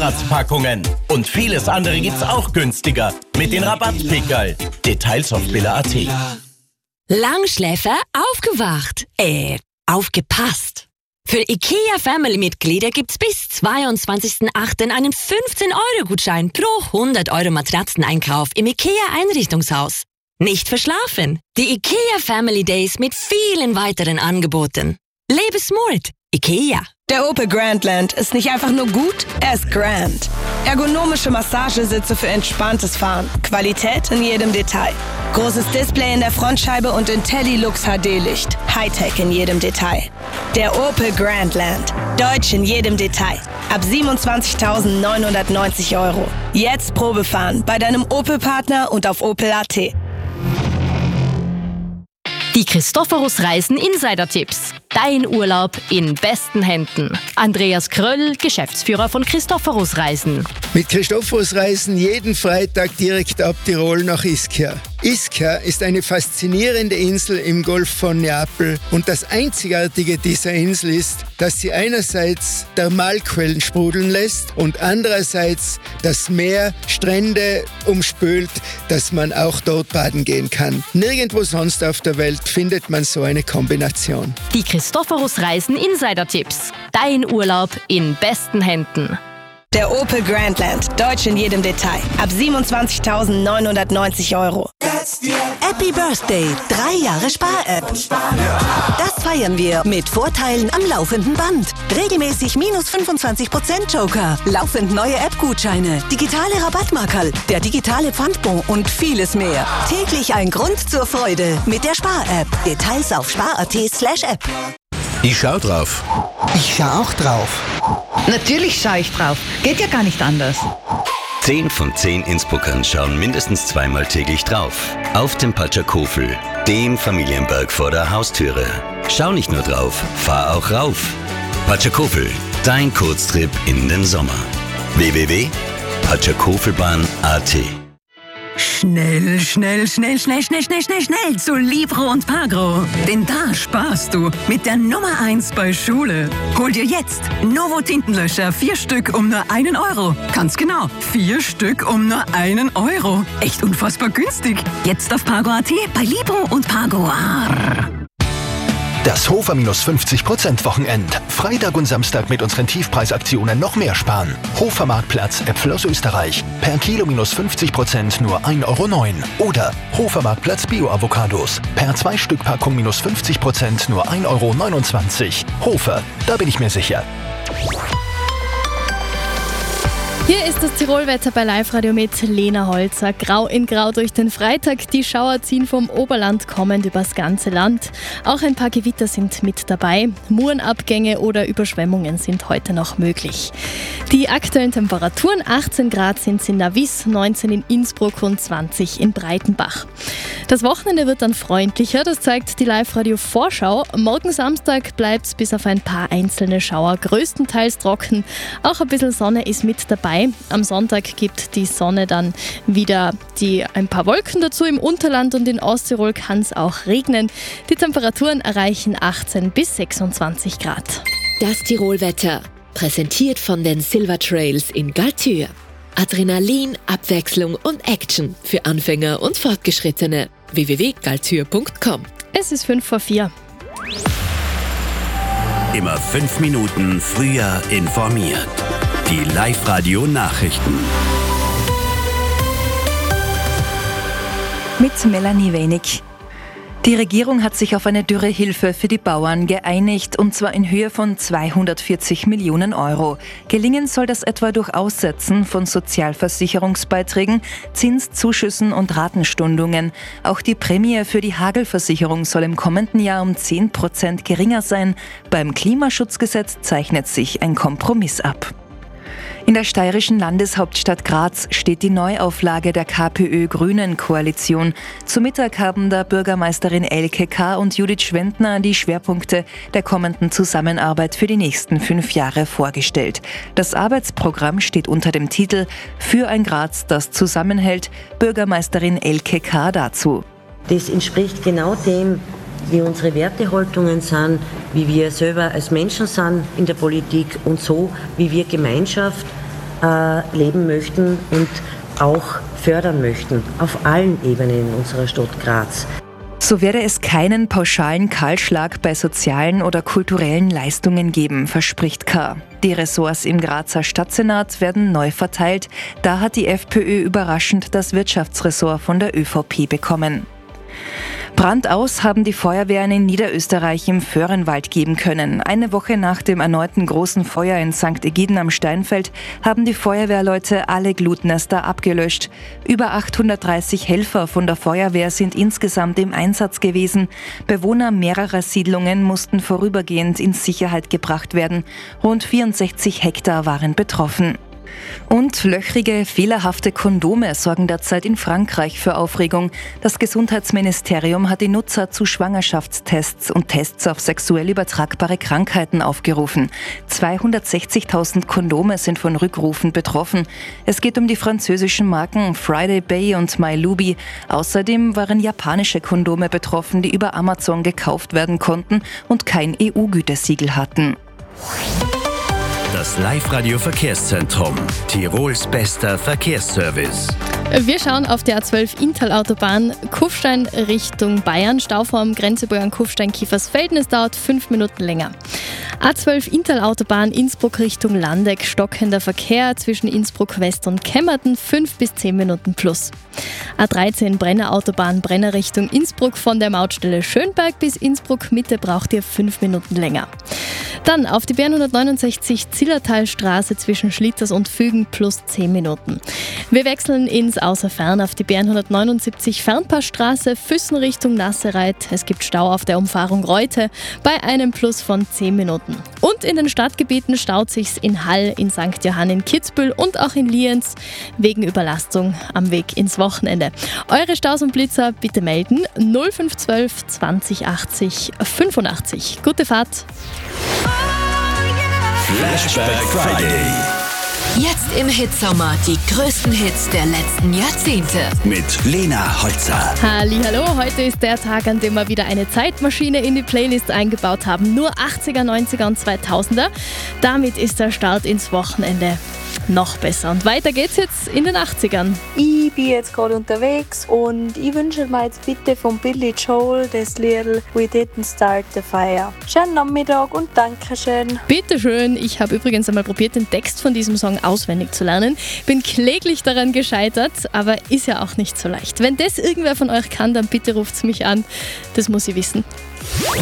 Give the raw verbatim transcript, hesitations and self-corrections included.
Zusatzpackungen. Und vieles andere gibt's auch günstiger mit den Rabattpickerl. Details auf billa punkt at. Langschläfer aufgewacht. Äh, aufgepasst. Für IKEA Family-Mitglieder gibt's bis zweiundzwanzigsten achten einen fünfzehn Euro Gutschein pro hundert Euro Matratzeneinkauf im IKEA Einrichtungshaus. Nicht verschlafen. Die IKEA Family Days mit vielen weiteren Angeboten. Lebe smart. IKEA. Der Opel Grandland ist nicht einfach nur gut, er ist grand. Ergonomische Massagesitze für entspanntes Fahren. Qualität in jedem Detail. Großes Display in der Frontscheibe und IntelliLux H D-Licht. Hightech in jedem Detail. Der Opel Grandland. Deutsch in jedem Detail. Ab siebenundzwanzigtausendneunhundertneunzig Euro. Jetzt Probefahren bei deinem Opel-Partner und auf opel punkt at. Die Christophorus Reisen Insider-Tipps. Dein Urlaub in besten Händen. Andreas Kröll, Geschäftsführer von Christophorus Reisen. Mit Christophorus Reisen jeden Freitag direkt ab Tirol nach Ischia. Ischia ist eine faszinierende Insel im Golf von Neapel und das Einzigartige dieser Insel ist, dass sie einerseits Thermalquellen sprudeln lässt und andererseits das Meer, Strände umspült, dass man auch dort baden gehen kann. Nirgendwo sonst auf der Welt findet man so eine Kombination. Die Christophorus Reisen Insider-Tipps. Dein Urlaub in besten Händen. Der Opel Grandland. Deutsch in jedem Detail. Ab siebenundzwanzigtausendneunhundertneunzig Euro. Happy Birthday. Drei Jahre Spar-App. Das feiern wir mit Vorteilen am laufenden Band. Regelmäßig minus fünfundzwanzig Prozent Joker. Laufend neue App-Gutscheine. Digitale Rabattmarkerl. Der digitale Pfandbon und vieles mehr. Täglich ein Grund zur Freude mit der Spar-App. Details auf spar punkt at slash app. Ich schau drauf. Ich schau auch drauf. Natürlich schaue ich drauf. Geht ja gar nicht anders. Zehn von zehn Innsbruckern schauen mindestens zweimal täglich drauf. Auf dem Patschakofel, dem Familienberg vor der Haustüre. Schau nicht nur drauf, fahr auch rauf. Patschakofel, dein Kurztrip in den Sommer. w w w punkt patschakofelbahn punkt a t. Schnell, schnell, schnell, schnell, schnell, schnell, schnell, schnell zu Libro und Pagro. Denn da sparst du mit der Nummer eins bei Schule. Hol dir jetzt Novo Tintenlöscher, vier Stück um nur einen Euro. Ganz genau, vier Stück um nur einen Euro. Echt unfassbar günstig. Jetzt auf Pagro punkt at bei Libro und Pagro. Arr. Das Hofer minus fünfzig Prozent Wochenend. Freitag und Samstag mit unseren Tiefpreisaktionen noch mehr sparen. Hofer Marktplatz, Äpfel aus Österreich. Per Kilo minus fünfzig Prozent nur ein Euro neun. Oder Hofer Marktplatz Bio-Avocados. Per zwei Stück Packung minus fünfzig Prozent nur ein Euro neunundzwanzig. Hofer, da bin ich mir sicher. Hier ist das Tirolwetter bei Live-Radio mit Lena Holzer. Grau in Grau durch den Freitag. Die Schauer ziehen vom Oberland kommend übers ganze Land. Auch ein paar Gewitter sind mit dabei. Murenabgänge oder Überschwemmungen sind heute noch möglich. Die aktuellen Temperaturen: achtzehn Grad sind es in Navis, neunzehn in Innsbruck und zwanzig in Breitenbach. Das Wochenende wird dann freundlicher, das zeigt die Live-Radio-Vorschau. Morgen Samstag bleibt es bis auf ein paar einzelne Schauer größtenteils trocken. Auch ein bisschen Sonne ist mit dabei. Am Sonntag gibt die Sonne dann wieder die ein paar Wolken dazu. Im Unterland und in Osttirol kann es auch regnen. Die Temperaturen erreichen achtzehn bis sechsundzwanzig Grad. Das Tirolwetter, präsentiert von den Silver Trails in Galtür. Adrenalin, Abwechslung und Action für Anfänger und Fortgeschrittene. w w w punkt galtür punkt com. Es ist fünf vor vier. Immer fünf Minuten früher informiert. Die Live-Radio-Nachrichten. Mit Melanie Wenig. Die Regierung hat sich auf eine Dürrehilfe für die Bauern geeinigt, und zwar in Höhe von zweihundertvierzig Millionen Euro. Gelingen soll das etwa durch Aussetzen von Sozialversicherungsbeiträgen, Zinszuschüssen und Ratenstundungen. Auch die Prämie für die Hagelversicherung soll im kommenden Jahr um zehn Prozent geringer sein. Beim Klimaschutzgesetz zeichnet sich ein Kompromiss ab. In der steirischen Landeshauptstadt Graz steht die Neuauflage der KPÖ-Grünen-Koalition. Zu Mittag haben da Bürgermeisterin Elke K. und Judith Schwendner die Schwerpunkte der kommenden Zusammenarbeit für die nächsten fünf Jahre vorgestellt. Das Arbeitsprogramm steht unter dem Titel »Für ein Graz, das zusammenhält«. Bürgermeisterin Elke K. dazu. Das entspricht genau dem, wie unsere Wertehaltungen sind, wie wir selber als Menschen sind in der Politik und so, wie wir Gemeinschaft äh, leben möchten und auch fördern möchten, auf allen Ebenen in unserer Stadt Graz. So werde es keinen pauschalen Kahlschlag bei sozialen oder kulturellen Leistungen geben, verspricht K. Die Ressorts im Grazer Stadtsenat werden neu verteilt. Da hat die FPÖ überraschend das Wirtschaftsressort von der ÖVP bekommen. Brand aus haben die Feuerwehren in Niederösterreich im Föhrenwald geben können. Eine Woche nach dem erneuten großen Feuer in Sankt Egiden am Steinfeld haben die Feuerwehrleute alle Glutnester abgelöscht. Über achthundertdreißig Helfer von der Feuerwehr sind insgesamt im Einsatz gewesen. Bewohner mehrerer Siedlungen mussten vorübergehend in Sicherheit gebracht werden. Rund vierundsechzig Hektar waren betroffen. Und löchrige, fehlerhafte Kondome sorgen derzeit in Frankreich für Aufregung. Das Gesundheitsministerium hat die Nutzer zu Schwangerschaftstests und Tests auf sexuell übertragbare Krankheiten aufgerufen. zweihundertsechzigtausend Kondome sind von Rückrufen betroffen. Es geht um die französischen Marken Friday Bay und MyLuby. Außerdem waren japanische Kondome betroffen, die über Amazon gekauft werden konnten und kein E U-Gütesiegel hatten. Das Live-Radio-Verkehrszentrum. Tirols bester Verkehrsservice. Wir schauen auf die A zwölf Inntal-Autobahn Kufstein Richtung Bayern. Stau vom Grenzeburg an Kufstein-Kiefersfelden. Es dauert fünf Minuten länger. A zwölf Inntal-Autobahn Innsbruck Richtung Landeck. Stockender Verkehr zwischen Innsbruck West und Kemmerten. fünf bis zehn Minuten plus. A dreizehn Brenner Autobahn Brenner Richtung Innsbruck von der Mautstelle Schönberg bis Innsbruck Mitte braucht ihr fünf Minuten länger. Dann auf die B R hundertneunundsechzig Zillertalstraße zwischen Schlitters und Fügen plus zehn Minuten. Wir wechseln ins Außerfern auf die B R hundertneunundsiebzig Fernpassstraße Füssen Richtung Nassereit. Es gibt Stau auf der Umfahrung Reute bei einem Plus von zehn Minuten. Und in den Stadtgebieten staut sich's in Hall, in Sankt Johann, in Kitzbühel und auch in Lienz wegen Überlastung am Weg ins Wochenende. Eure Staus und Blitzer bitte melden null fünf eins zwei zwanzig achtzig fünfundachtzig. Gute Fahrt! Flashback Friday. Jetzt im Hitsommer die größten Hits der letzten Jahrzehnte. Mit Lena Holzer. Hallihallo, heute ist der Tag, an dem wir wieder eine Zeitmaschine in die Playlist eingebaut haben. Nur achtziger, neunziger und zweitausender. Damit ist der Start ins Wochenende noch besser. Und weiter geht's jetzt in den achtzigern. Ich bin jetzt gerade unterwegs und ich wünsche mir jetzt bitte von Billy Joel das Lied We Didn't Start the Fire. Schönen Nachmittag und Dankeschön. Bitteschön. Ich habe übrigens einmal probiert, den Text von diesem Song auswendig zu lernen. Bin kläglich daran gescheitert, aber ist ja auch nicht so leicht. Wenn das irgendwer von euch kann, dann bitte ruft's mich an. Das muss ich wissen.